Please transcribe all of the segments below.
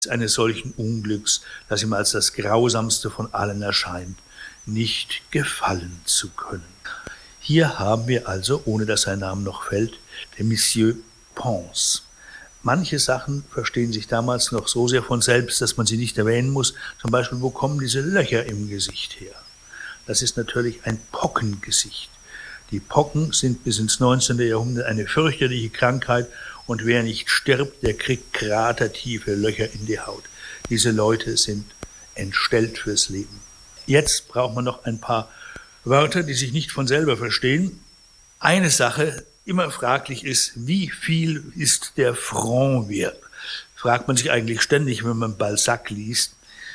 eines solchen Unglücks, das ihm als das grausamste von allen erscheint, nicht gefallen zu können. Hier haben wir also, ohne dass sein Name noch fällt, den Monsieur Pons. Manche Sachen verstehen sich damals noch so sehr von selbst, dass man sie nicht erwähnen muss. Zum Beispiel, wo kommen diese Löcher im Gesicht her? Das ist natürlich ein Pockengesicht. Die Pocken sind bis ins 19. Jahrhundert eine fürchterliche Krankheit und wer nicht stirbt, der kriegt kratertiefe Löcher in die Haut. Diese Leute sind entstellt fürs Leben. Jetzt braucht man noch ein paar Wörter, die sich nicht von selber verstehen. Eine Sache immer fraglich ist, wie viel ist der Franc wert? Fragt man sich eigentlich ständig, wenn man Balzac liest.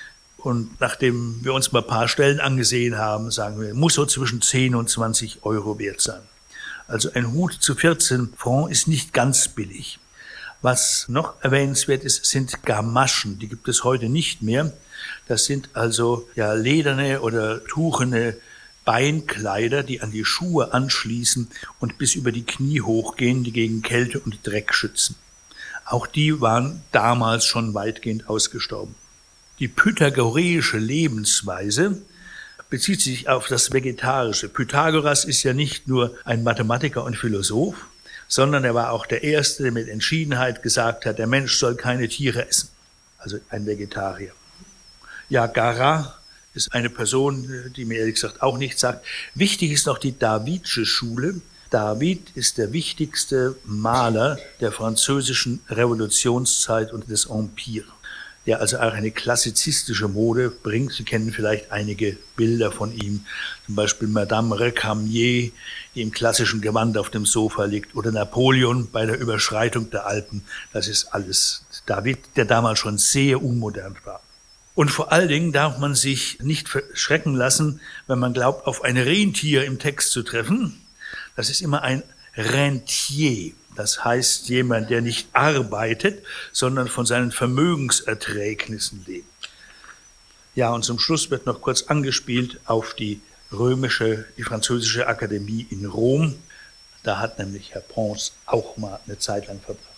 Und nachdem wir uns mal ein paar Stellen angesehen haben, sagen wir, muss so zwischen 10 und 20 Euro wert sein. Also ein Hut zu 14 Franc ist nicht ganz billig. Was noch erwähnenswert ist, sind Gamaschen. Die gibt es heute nicht mehr. Das sind also lederne oder tuchene Beinkleider, die an die Schuhe anschließen und bis über die Knie hochgehen, die gegen Kälte und Dreck schützen. Auch die waren damals schon weitgehend ausgestorben. Die pythagoreische Lebensweise bezieht sich auf das Vegetarische. Pythagoras ist ja nicht nur ein Mathematiker und Philosoph, sondern er war auch der Erste, der mit Entschiedenheit gesagt hat, der Mensch soll keine Tiere essen, also ein Vegetarier. Ja, Garat ist eine Person, die mir ehrlich gesagt auch nichts sagt. Wichtig ist noch die Davidsche Schule. David ist der wichtigste Maler der französischen Revolutionszeit und des Empire, der also auch eine klassizistische Mode bringt. Sie kennen vielleicht einige Bilder von ihm, zum Beispiel Madame Recamier, die im klassischen Gewand auf dem Sofa liegt, oder Napoleon bei der Überschreitung der Alpen. Das ist alles David, der damals schon sehr unmodern war. Und vor allen Dingen darf man sich nicht verschrecken lassen, wenn man glaubt, auf ein Rentier im Text zu treffen. Das ist immer ein Rentier. Das heißt jemand, der nicht arbeitet, sondern von seinen Vermögenserträgnissen lebt. Ja, und zum Schluss wird noch kurz angespielt auf die französische Akademie in Rom. Da hat nämlich Herr Pons auch mal eine Zeit lang verbracht.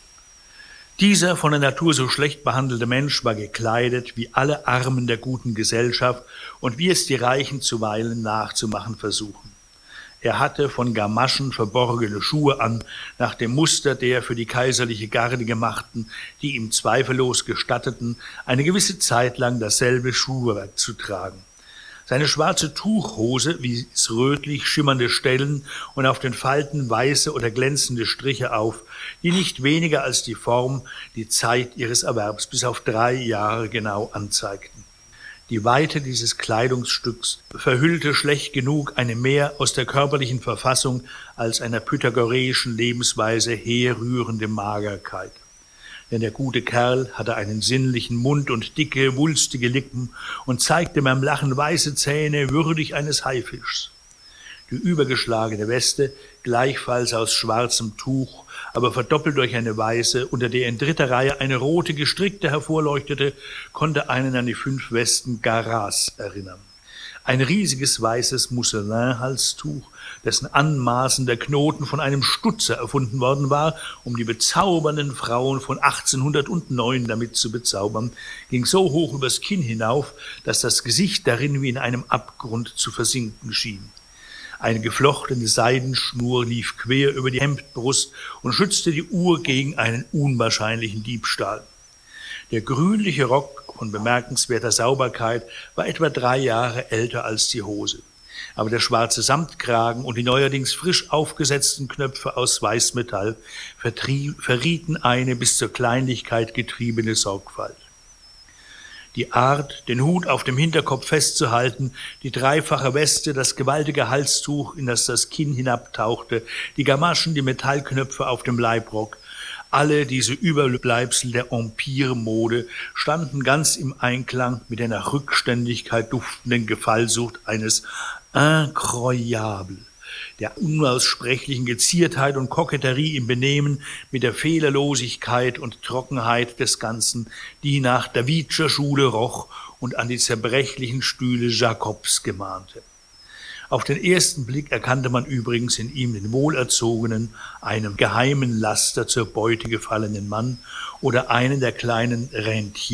Dieser von der Natur so schlecht behandelte Mensch war gekleidet wie alle Armen der guten Gesellschaft und wie es die Reichen zuweilen nachzumachen versuchen. Er hatte von Gamaschen verborgene Schuhe an, nach dem Muster der für die kaiserliche Garde gemachten, die ihm zweifellos gestatteten, eine gewisse Zeit lang dasselbe Schuhwerk zu tragen. Seine schwarze Tuchhose wies rötlich schimmernde Stellen und auf den Falten weiße oder glänzende Striche auf, die nicht weniger als die Form die Zeit ihres Erwerbs bis auf 3 Jahre genau anzeigten. Die Weite dieses Kleidungsstücks verhüllte schlecht genug eine mehr aus der körperlichen Verfassung als einer pythagoreischen Lebensweise herrührende Magerkeit. Denn der gute Kerl hatte einen sinnlichen Mund und dicke, wulstige Lippen und zeigte beim Lachen weiße Zähne würdig eines Haifischs. Die übergeschlagene Weste, gleichfalls aus schwarzem Tuch, aber verdoppelt durch eine weiße, unter der in dritter Reihe eine rote gestrickte hervorleuchtete, konnte einen an die 5 Westen Garats erinnern. Ein riesiges weißes Mousselin-Halstuch, dessen anmaßender Knoten von einem Stutzer erfunden worden war, um die bezaubernden Frauen von 1809 damit zu bezaubern, ging so hoch übers Kinn hinauf, dass das Gesicht darin wie in einem Abgrund zu versinken schien. Eine geflochtene Seidenschnur lief quer über die Hemdbrust und schützte die Uhr gegen einen unwahrscheinlichen Diebstahl. Der grünliche Rock von bemerkenswerter Sauberkeit war etwa 3 Jahre älter als die Hose. Aber der schwarze Samtkragen und die neuerdings frisch aufgesetzten Knöpfe aus Weißmetall verrieten eine bis zur Kleinlichkeit getriebene Sorgfalt. Die Art, den Hut auf dem Hinterkopf festzuhalten, die dreifache Weste, das gewaltige Halstuch, in das Kinn hinabtauchte, die Gamaschen, die Metallknöpfe auf dem Leibrock, alle diese Überbleibsel der Empire-Mode standen ganz im Einklang mit der nach Rückständigkeit duftenden Gefallsucht eines Incroyable, der unaussprechlichen Geziertheit und Koketterie im Benehmen, mit der Fehlerlosigkeit und Trockenheit des Ganzen, die nach Davidscher Schule roch und an die zerbrechlichen Stühle Jacobs gemahnte. Auf den ersten Blick erkannte man übrigens in ihm den wohlerzogenen, einem geheimen Laster zur Beute gefallenen Mann oder einen der kleinen Rentier